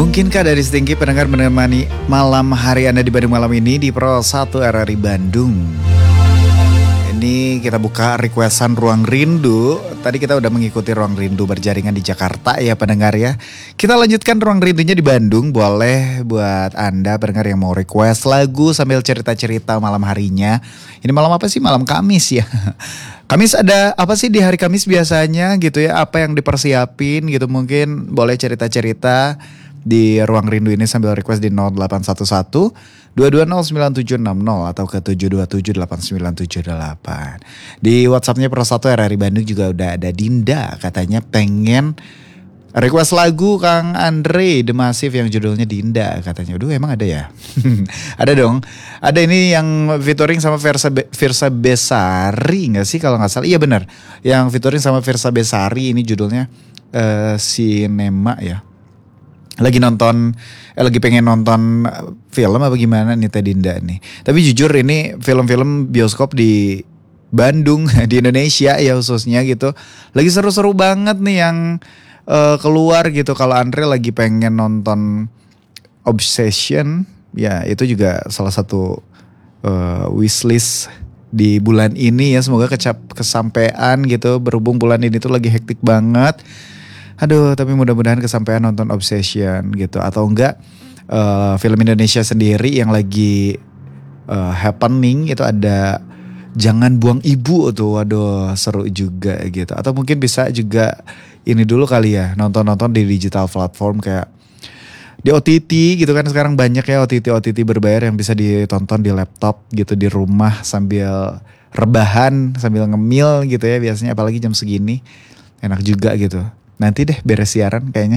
Mungkinkah dari setinggi pendengar menemani malam hari Anda di Bandung malam ini di Pro 1 RRI Bandung? Ini kita buka requestan Ruang Rindu. Tadi kita udah mengikuti Ruang Rindu berjaringan di Jakarta ya pendengar ya. Kita lanjutkan Ruang Rindunya di Bandung. Boleh buat Anda pendengar yang mau request lagu sambil cerita-cerita malam harinya. Ini malam apa sih? Malam Kamis ya. Kamis ada apa sih di hari Kamis biasanya gitu ya? Apa yang dipersiapin gitu, mungkin boleh cerita-cerita di Ruang Rindu ini sambil request di 0811 2209760 atau ke 7278978. Di WhatsAppnya Pro 1 RRI Bandung juga udah ada Dinda, katanya pengen request lagu Kang Andre The Massive yang judulnya Dinda katanya. Aduh, emang ada ya? Ada dong. Ada ini yang featuring sama Virsa Besari gak sih kalau gak salah? Iya benar. Yang featuring sama Virsa Besari ini judulnya Sinema ya. Lagi pengen nonton film apa gimana nih Teh Dinda nih. Tapi jujur ini film-film bioskop di Bandung, di Indonesia ya khususnya gitu, lagi seru-seru banget nih yang keluar gitu. Kalau Andre lagi pengen nonton Obsession, ya itu juga salah satu wishlist di bulan ini ya. Semoga kesampean gitu, berhubung bulan ini tuh lagi hektik banget. Aduh, tapi mudah-mudahan kesampaian nonton Obsession gitu. Atau enggak film Indonesia sendiri yang lagi happening itu ada Jangan Buang Ibu tuh. Waduh, seru juga gitu. Atau mungkin bisa juga ini dulu kali ya, nonton-nonton di digital platform kayak di OTT gitu kan. Sekarang banyak ya OTT berbayar yang bisa ditonton di laptop gitu, di rumah sambil rebahan, sambil ngemil gitu ya biasanya, apalagi jam segini. Enak juga gitu. Nanti deh beres siaran kayaknya.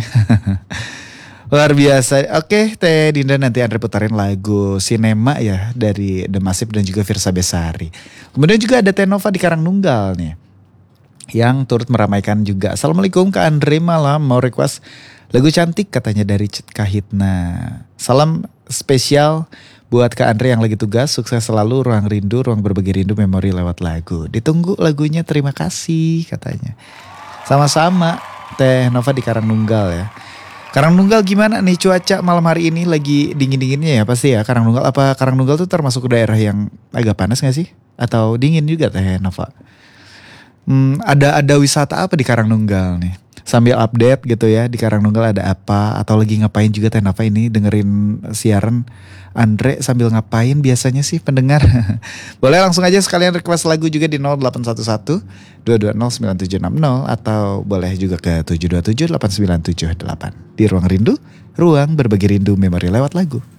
Luar biasa. Oke, Teh Dinda, nanti Andre putarin lagu Sinema ya dari The Massive dan juga Virsa Besari. Kemudian juga ada Tenova di Karangnunggal nih, yang turut meramaikan juga. Assalamualaikum Kak Andre, malam mau request lagu cantik katanya dari Cet Kahitna. Salam spesial buat Kak Andre yang lagi tugas. Sukses selalu Ruang Rindu, Ruang Berbagi Rindu Memori lewat lagu. Ditunggu lagunya, terima kasih katanya. Sama-sama Teh Nova di Karangnunggal ya. Karangnunggal gimana nih cuaca malam hari ini? Lagi dingin-dinginnya ya pasti ya Karangnunggal. Apa Karangnunggal tuh termasuk daerah yang agak panas gak sih? Atau dingin juga Teh Nova? Ada wisata apa di Karangnunggal nih? Sambil update gitu ya, di Karangnunggal ada apa? Atau lagi ngapain juga Teh Nova ini dengerin siaran Andre sambil ngapain biasanya sih pendengar? Boleh langsung aja sekalian request lagu juga di 0811 2209760 atau boleh juga ke 7278978. Di Ruang Rindu, Ruang Berbagi Rindu Memori lewat lagu.